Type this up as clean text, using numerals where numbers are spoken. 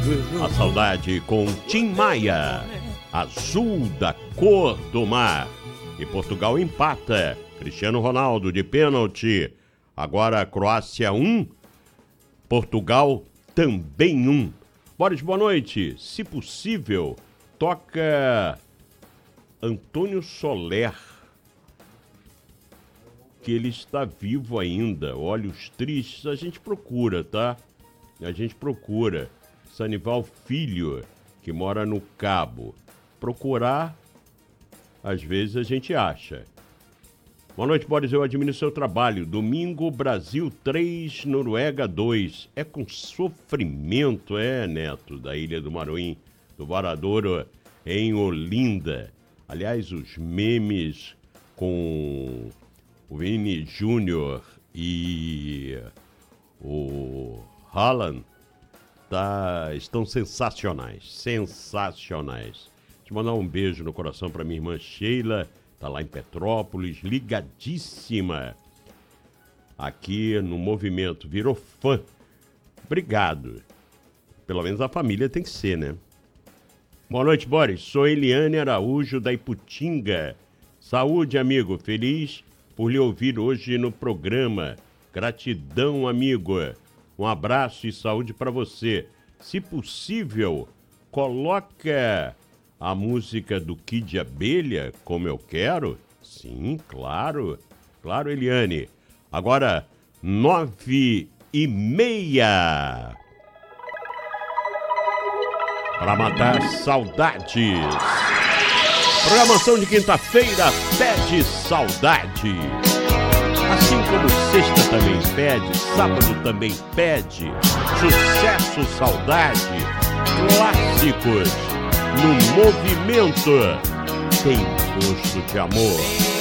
A saudade com Tim Maia, Azul da Cor do Mar. E Portugal empata, Cristiano Ronaldo de pênalti. Agora Croácia 1, Portugal também 1. Boris, boa noite. Se possível, toca Antônio Soler, que ele está vivo ainda. Olhos tristes, a gente procura, tá? A gente procura. Sanival Filho, que mora no Cabo. Procurar, às vezes a gente acha. Boa noite, Boris, eu admiro seu trabalho. Domingo, Brasil 3, Noruega 2. É com sofrimento, Neto, da Ilha do Maruim, do Varadouro, em Olinda. Aliás, os memes com o Vini Júnior e o Haaland estão sensacionais, sensacionais. Deixa eu mandar um beijo no coração para minha irmã Sheila, tá lá em Petrópolis, ligadíssima aqui no movimento, virou fã. Obrigado. Pelo menos a família tem que ser, né? Boa noite, Boris. Sou Eliane Araújo, da Iputinga. Saúde, amigo. Feliz por lhe ouvir hoje no programa. Gratidão, amigo. Um abraço e saúde para você. Se possível, coloca a música do Kid Abelha, Como Eu Quero. Sim, claro. Claro, Eliane. Agora, 9h30. Para matar saudades. Programação de quinta-feira pede saudade. Assim como sexta também pede, sábado também pede. Sucesso, saudade, clássicos no movimento. Tem gosto de amor.